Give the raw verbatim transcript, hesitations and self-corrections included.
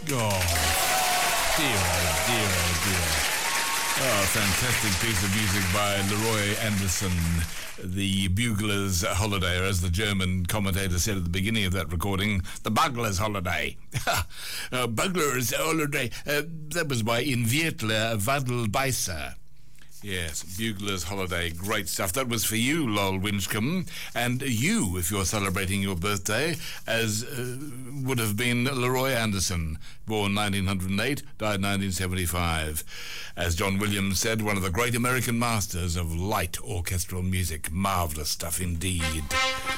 Oh, dear, oh, dear, oh, dear. Oh, fantastic piece of music by Leroy Anderson, the Bugler's Holiday, or as the German commentator said at the beginning of that recording, the Bugler's Holiday. uh, Bugler's Holiday. Uh, that was by Invietler Wadelbeißer. Yes, Bugler's Holiday, great stuff. That was for you, Lol Winchcombe, and you, if you're celebrating your birthday, as uh, would have been Leroy Anderson, born nineteen oh eight, died nineteen seventy-five. As John Williams said, one of the great American masters of light orchestral music. Marvellous stuff indeed.